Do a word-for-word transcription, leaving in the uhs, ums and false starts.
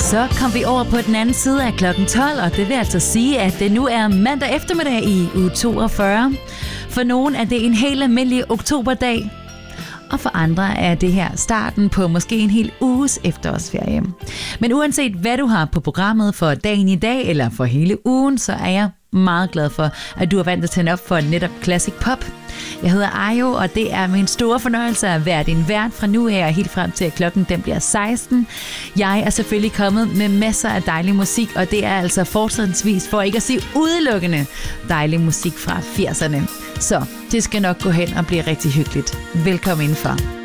Så kom vi over på den anden side af klokken tolv, og det vil altså sige, at det nu er mandag eftermiddag i uge toogfyrre. For nogen er det en helt almindelig oktoberdag, og for andre er det her starten på måske en hel uges efterårsferie. Men uanset hvad du har på programmet for dagen i dag eller for hele ugen, så er jeg meget glad for, at du har valgt at tænde op for netop Classic Pop. Jeg hedder Ayo, og det er min store fornøjelse at være din vært fra nu af og helt frem til, at klokken den bliver seksten. Jeg er selvfølgelig kommet med masser af dejlig musik, og det er altså fortsættelsesvis, for ikke at sige udelukkende, dejlig musik fra firserne. Så det skal nok gå hen og blive rigtig hyggeligt. Velkommen indenfor.